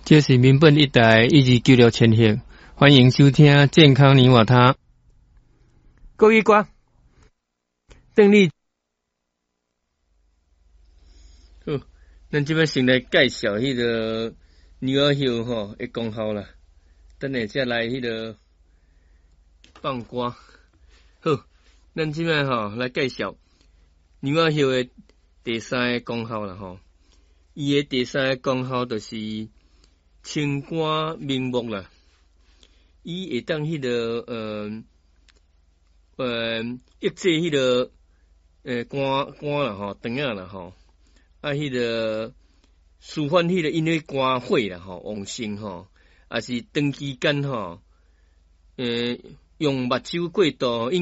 这是民本一台1296千赫，欢迎收听健康泥瓦他。各位观，邓丽，好，咱这边先来介绍迄个牛耳叶吼的功效啦。等下再来迄个放歌。好，咱这边吼来介绍牛耳叶的第三个功效啦吼。伊的第三个功效就是清肝明目啦。伊会当迄个抑制迄个肝啦吼，肠仔啦吼，迄个舒缓迄个因为肝火啦吼旺盛吼，也是长期间吼，用目睭过度。